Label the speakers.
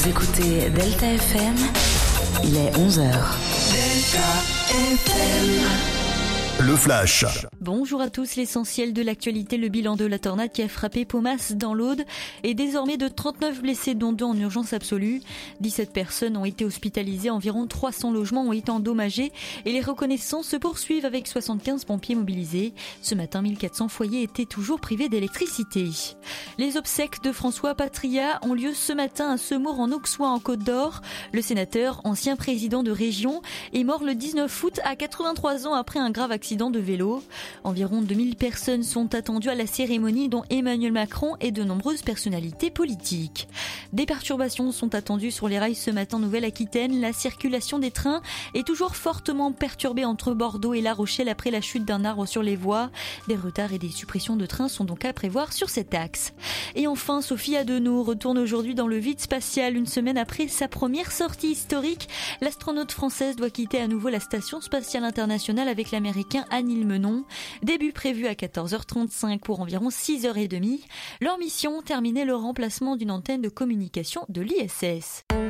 Speaker 1: écoutez Delta FM, il est 11h. Delta FM.
Speaker 2: Le Flash.
Speaker 3: Bonjour à tous, l'essentiel de l'actualité, le bilan de la tornade qui a frappé Paumas dans l'Aude est désormais de 39 blessés, dont 2 en urgence absolue. 17 personnes ont été hospitalisées, environ 300 logements ont été endommagés et les reconnaissances se poursuivent avec 75 pompiers mobilisés. Ce matin, 1400 foyers étaient toujours privés d'électricité. Les obsèques de François Patria ont lieu ce matin à Semours en Auxois en Côte d'Or. Le sénateur, ancien président de région, est mort le 19 août à 83 ans après un grave accident de vélo. Environ 2000 personnes sont attendues à la cérémonie, dont Emmanuel Macron et de nombreuses personnalités politiques. Des perturbations sont attendues sur les rails ce matin en Nouvelle-Aquitaine. La circulation des trains est toujours fortement perturbée entre Bordeaux et La Rochelle après la chute d'un arbre sur les voies. Des retards et des suppressions de trains sont donc à prévoir sur cet axe. Et enfin, Sophie Adenau retourne aujourd'hui dans le vide spatial. Une semaine après sa première sortie historique, l'astronaute française doit quitter à nouveau la station spatiale internationale avec l'américain Anil Menon. Début prévu à 14h35 pour environ 6h30. Leur mission, terminer le remplacement d'une antenne de communication de l'ISS.